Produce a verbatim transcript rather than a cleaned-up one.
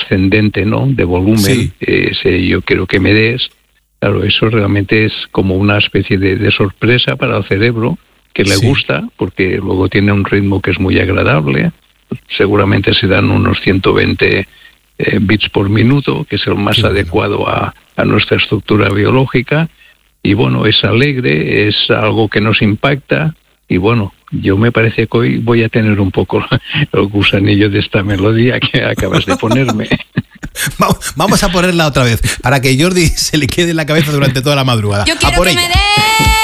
ascendente, ¿no? De volumen, sí. ese yo quiero que me des. Claro, eso realmente es como una especie de, de sorpresa para el cerebro, que le sí. gusta, porque luego tiene un ritmo que es muy agradable. Seguramente se dan unos ciento veinte eh, bits por minuto, que es el más sí, adecuado bueno. a, a nuestra estructura biológica. Y bueno, es alegre, es algo que nos impacta. Y bueno, yo me parece que hoy voy a tener un poco el gusanillo de esta melodía que acabas de ponerme. Vamos a ponerla otra vez, para que Jordi se le quede en la cabeza durante toda la madrugada. Yo quiero que ella. me dé